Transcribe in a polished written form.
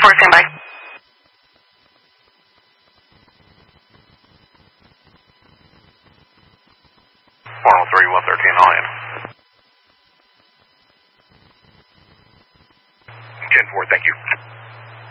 4, stand by. 103, 113, all in. 10-4, thank you.